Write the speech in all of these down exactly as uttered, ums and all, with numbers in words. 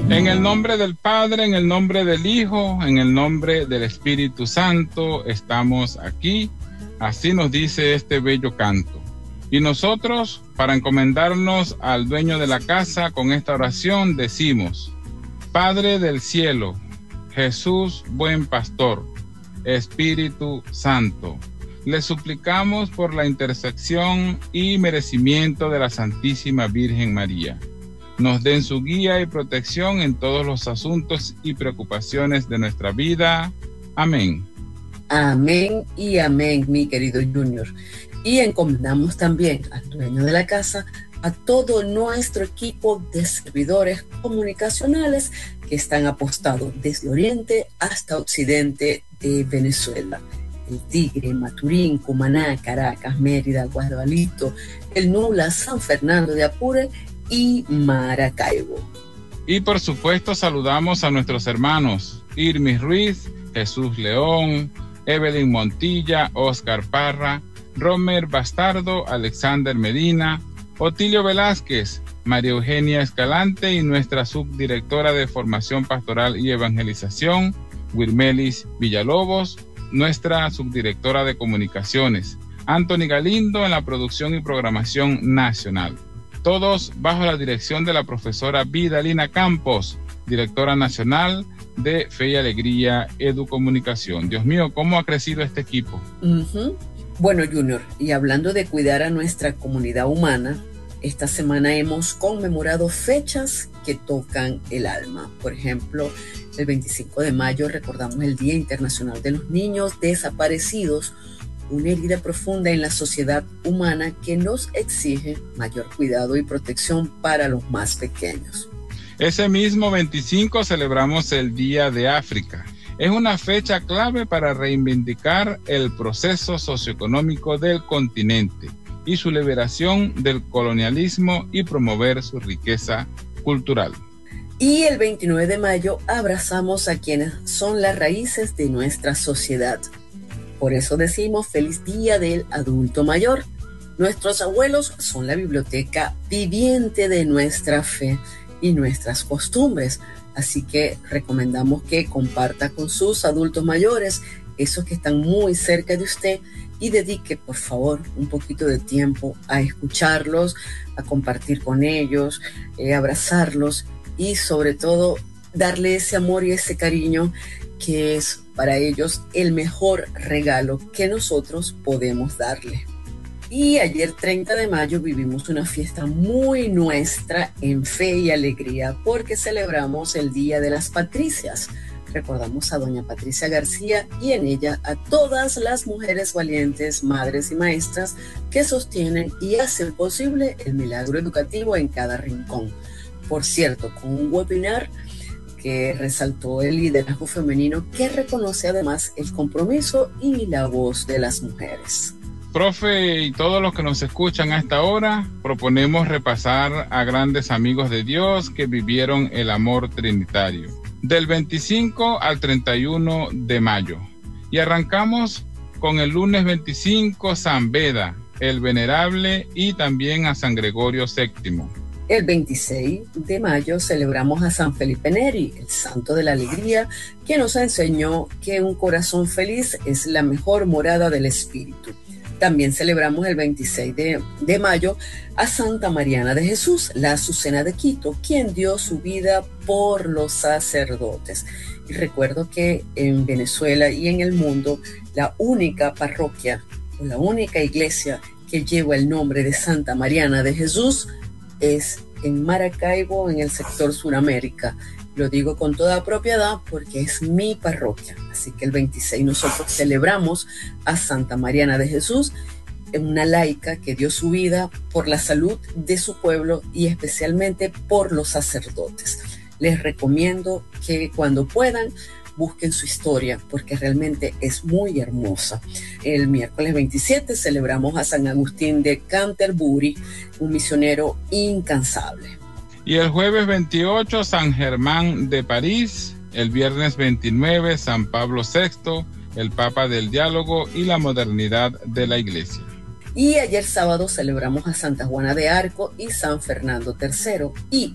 En el nombre del Padre, en el nombre del Hijo, en el nombre del Espíritu Santo, estamos aquí. Así nos dice este bello canto. Y nosotros, para encomendarnos al dueño de la casa, con esta oración decimos: Padre del cielo, Jesús, buen pastor, Espíritu Santo, le suplicamos por la intersección y merecimiento de la Santísima Virgen María, nos den su guía y protección en todos los asuntos y preocupaciones de nuestra vida. Amén. Amén y amén, mi querido Junior. Y encomendamos también al dueño de la casa, a todo nuestro equipo de servidores comunicacionales que están apostados desde Oriente hasta Occidente de Venezuela. El Tigre, Maturín, Cumaná, Caracas, Mérida, Guadalito, el Nula, San Fernando de Apure y Maracaibo. Y por supuesto saludamos a nuestros hermanos Irmis Ruiz, Jesús León, Evelyn Montilla, Oscar Parra, Romer Bastardo, Alexander Medina, Otilio Velázquez, María Eugenia Escalante y nuestra subdirectora de Formación Pastoral y Evangelización, Wilmelis Villalobos, nuestra subdirectora de Comunicaciones, Anthony Galindo en la producción y programación nacional. Todos bajo la dirección de la profesora Vidalina Campos, directora nacional de Fe y Alegría Educomunicación. Dios mío, ¿cómo ha crecido este equipo? Uh-huh. Bueno, Junior, y hablando de cuidar a nuestra comunidad humana, esta semana hemos conmemorado fechas que tocan el alma. Por ejemplo, el veinticinco de mayo recordamos el Día Internacional de los Niños Desaparecidos, una herida profunda en la sociedad humana que nos exige mayor cuidado y protección para los más pequeños. Ese mismo veinticinco celebramos el Día de África. Es una fecha clave para reivindicar el proceso socioeconómico del continente y su liberación del colonialismo y promover su riqueza cultural. Y el veintinueve de mayo abrazamos a quienes son las raíces de nuestra sociedad. Por eso decimos feliz Día del Adulto Mayor. Nuestros abuelos son la biblioteca viviente de nuestra fe y nuestras costumbres. Así que recomendamos que comparta con sus adultos mayores, esos que están muy cerca de usted, y dedique, por favor, un poquito de tiempo a escucharlos, a compartir con ellos, eh, abrazarlos y sobre todo darle ese amor y ese cariño que es para ellos el mejor regalo que nosotros podemos darle. Y ayer treinta de mayo vivimos una fiesta muy nuestra en Fe y Alegría porque celebramos el Día de las Patricias. Recordamos a doña Patricia García y en ella a todas las mujeres valientes, madres y maestras que sostienen y hacen posible el milagro educativo en cada rincón. Por cierto, con un webinar que resaltó el liderazgo femenino que reconoce además el compromiso y la voz de las mujeres. Profe y todos los que nos escuchan a esta hora, proponemos repasar a grandes amigos de Dios que vivieron el amor trinitario, del veinticinco al treinta y uno de mayo. Y arrancamos con el lunes veinticinco, San Beda, el Venerable, y también a San Gregorio séptimo. El veintiséis de mayo celebramos a San Felipe Neri, el santo de la alegría, que nos enseñó que un corazón feliz es la mejor morada del espíritu. También celebramos el veintiséis de mayo a Santa Mariana de Jesús, la Azucena de Quito, quien dio su vida por los sacerdotes. Y recuerdo que en Venezuela y en el mundo, la única parroquia o la única iglesia que lleva el nombre de Santa Mariana de Jesús es en Maracaibo, en el sector Suramérica. Lo digo con toda propiedad porque es mi parroquia. Así que el veintiséis nosotros celebramos a Santa Mariana de Jesús, una laica que dio su vida por la salud de su pueblo y especialmente por los sacerdotes. Les recomiendo que cuando puedan busquen su historia porque realmente es muy hermosa. El miércoles veintisiete celebramos a San Agustín de Canterbury, un misionero incansable. Y el jueves veintiocho, San Germán de París. El viernes veintinueve, San Pablo sexto, el Papa del Diálogo y la modernidad de la Iglesia. Y ayer sábado celebramos a Santa Juana de Arco y San Fernando tercero. Y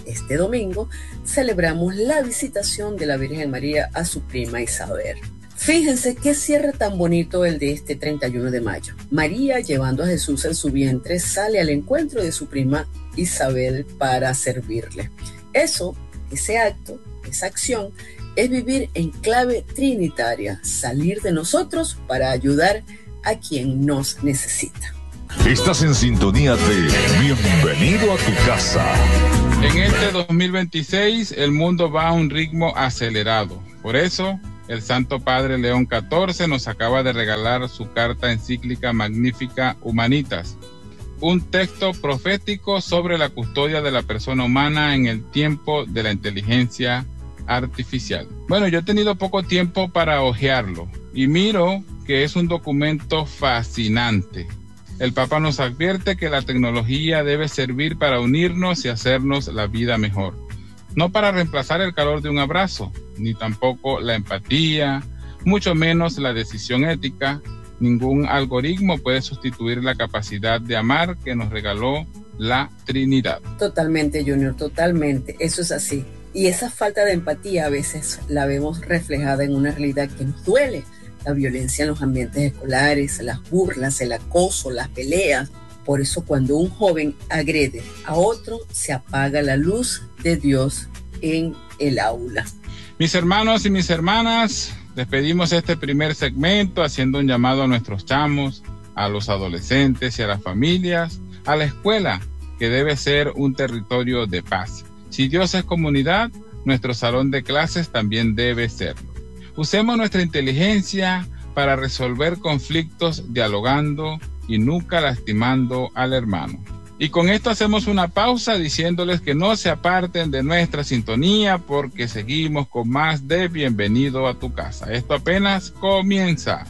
este domingo celebramos la visitación de la Virgen María a su prima Isabel. Fíjense qué cierre tan bonito el de este treinta y uno de mayo. María, llevando a Jesús en su vientre, sale al encuentro de su prima Isabel para servirle. Eso, ese acto, esa acción, es vivir en clave trinitaria, salir de nosotros para ayudar a quien nos necesita. Estás en sintonía de Bienvenido a tu casa. En este dos mil veintiséis el mundo va a un ritmo acelerado. Por eso, el Santo Padre León catorce nos acaba de regalar su carta encíclica magnífica Humanitas, un texto profético sobre la custodia de la persona humana en el tiempo de la inteligencia artificial. Bueno, yo he tenido poco tiempo para hojearlo y miro que es un documento fascinante. El Papa nos advierte que la tecnología debe servir para unirnos y hacernos la vida mejor, no para reemplazar el calor de un abrazo, ni tampoco la empatía, mucho menos la decisión ética. Ningún algoritmo puede sustituir la capacidad de amar que nos regaló la Trinidad. Totalmente, Junior, totalmente. Eso es así. Y esa falta de empatía a veces la vemos reflejada en una realidad que nos duele. La violencia en los ambientes escolares, las burlas, el acoso, las peleas. Por eso cuando un joven agrede a otro, se apaga la luz de Dios en el aula. Mis hermanos y mis hermanas, despedimos este primer segmento haciendo un llamado a nuestros chamos, a los adolescentes y a las familias, a la escuela, que debe ser un territorio de paz. Si Dios es comunidad, nuestro salón de clases también debe serlo. Usemos nuestra inteligencia para resolver conflictos dialogando y nunca lastimando al hermano. Y con esto hacemos una pausa diciéndoles que no se aparten de nuestra sintonía porque seguimos con más de Bienvenido a tu casa. Esto apenas comienza.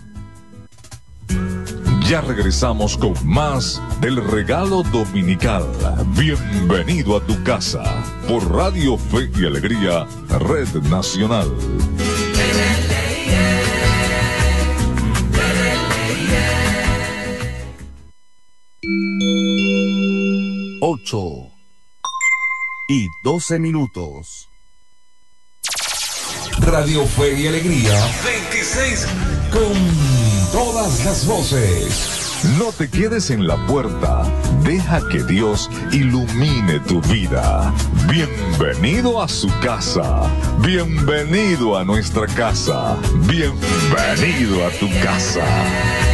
Ya regresamos con más del regalo dominical. Bienvenido a tu casa por Radio Fe y Alegría, Red Nacional. Ocho y doce minutos. Radio Fe y Alegría veintiséis con todas las voces. No te quedes en la puerta. Deja que Dios ilumine tu vida. Bienvenido a su casa. Bienvenido a nuestra casa. Bienvenido a tu casa.